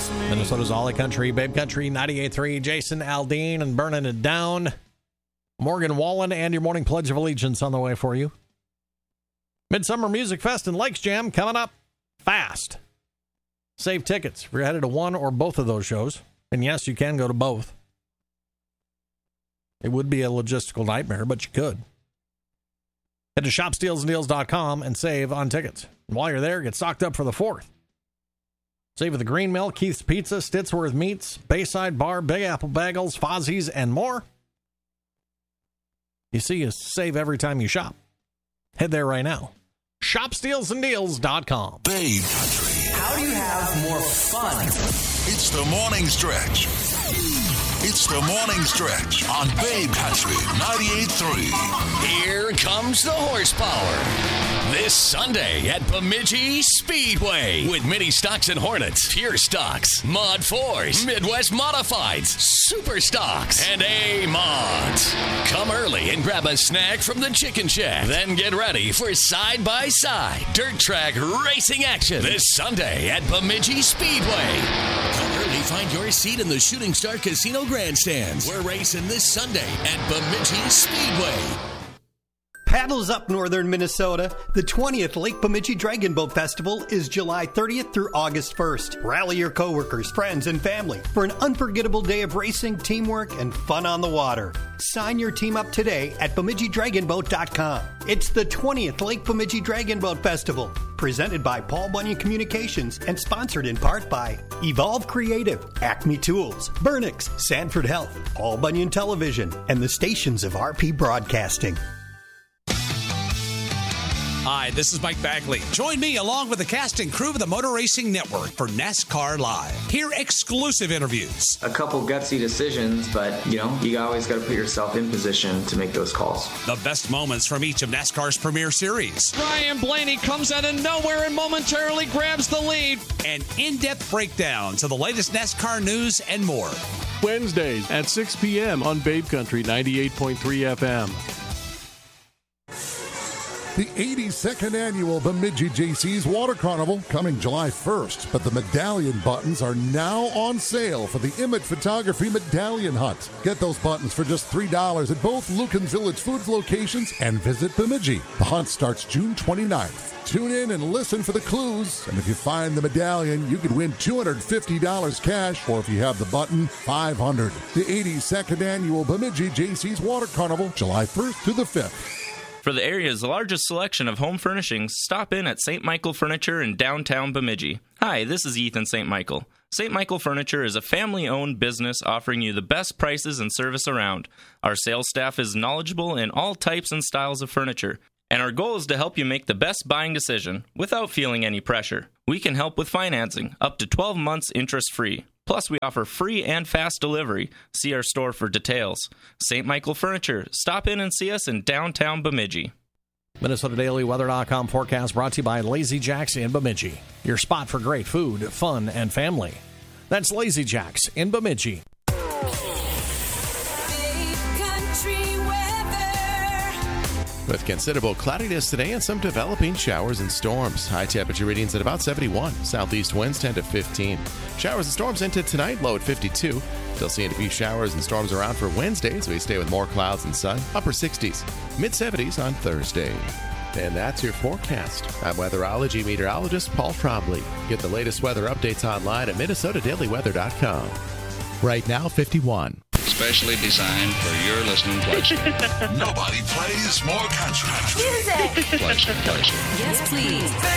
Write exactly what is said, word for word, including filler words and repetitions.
Minnesota's All Country, Babe Country, ninety-eight point three. Jason Aldean and burning it down. Morgan Wallen and your morning Pledge of Allegiance on the way for you. Midsummer Music Fest and Lakes Jam coming up fast. Save tickets if you're headed to one or both of those shows. And yes, you can go to both. It would be a logistical nightmare, but you could. Head to shop steals and deals dot com and save on tickets. And while you're there, get stocked up for the fourth. Save at the Green Mill, Keith's Pizza, Stitsworth Meats, Bayside Bar, Big Apple Bagels, Fozzie's, and more. You see, you save every time you shop. Head there right now. shop steals and deals dot com. Babe Country. How do you have more fun? It's the morning stretch. It's the morning stretch on Babe Country ninety-eight point three. Here comes the horsepower. This Sunday at Bemidji Speedway with Mini Stocks and Hornets, Pure Stocks, Mod fours, Midwest Modifieds, Super Stocks, and A-Mods. Come early and grab a snack from the Chicken Shack. Then get ready for side-by-side dirt track racing action this Sunday at Bemidji Speedway. Come early, find your seat in the Shooting Star Casino grandstands. We're racing this Sunday at Bemidji Speedway. Paddles up northern Minnesota. The twentieth Lake Bemidji Dragon Boat Festival is July thirtieth through August first. Rally your coworkers, friends, and family for an unforgettable day of racing, teamwork, and fun on the water. Sign your team up today at bemidji dragon boat dot com. It's the twentieth Lake Bemidji Dragon Boat Festival, presented by Paul Bunyan Communications and sponsored in part by Evolve Creative, Acme Tools, Burnix, Sanford Health, Paul Bunyan Television, and the stations of R P Broadcasting. Hi, this is Mike Bagley. Join me along with the cast and crew of the Motor Racing Network for NASCAR Live. Hear exclusive interviews. A couple gutsy decisions, but, you know, you always got to put yourself in position to make those calls. The best moments from each of NASCAR's premier series. Ryan Blaney comes out of nowhere and momentarily grabs the lead. And in-depth breakdowns of the latest NASCAR news and more. Wednesdays at six p.m. on Babe Country ninety-eight point three F M. The eighty-second annual Bemidji J C's Water Carnival coming July first, but the medallion buttons are now on sale for the Emmett Photography Medallion Hunt. Get those buttons for just three dollars at both Lucan Village Foods locations and visit Bemidji. The hunt starts June twenty-ninth. Tune in and listen for the clues, and if you find the medallion, you could win two hundred fifty dollars cash, or if you have the button, five hundred dollars. The eighty-second annual Bemidji J C's Water Carnival, July first to the fifth. For the area's largest selection of home furnishings, stop in at Saint Michael Furniture in downtown Bemidji. Hi, this is Ethan Saint Michael. Saint Michael Furniture is a family-owned business offering you the best prices and service around. Our sales staff is knowledgeable in all types and styles of furniture, and our goal is to help you make the best buying decision without feeling any pressure. We can help with financing, up to twelve months interest-free. Plus, we offer free and fast delivery. See our store for details. Saint Michael Furniture. Stop in and see us in downtown Bemidji. Minnesota Daily Weather dot com forecast brought to you by Lazy Jacks in Bemidji. Your spot for great food, fun, and family. That's Lazy Jacks in Bemidji. With considerable cloudiness today and some developing showers and storms. High temperature readings at about seventy-one. Southeast winds ten to fifteen. Showers and storms into tonight, low at fifty-two. Still seeing a few showers and storms around for Wednesday as we stay with more clouds and sun. Upper sixties, mid seventies on Thursday. And that's your forecast. I'm weatherology meteorologist Paul Trombley. Get the latest weather updates online at Minnesota Daily Weather dot com. Right now, fifty-one. Specially designed for your listening pleasure. Nobody plays more country. Music. Pleasure, pleasure. Yes, please.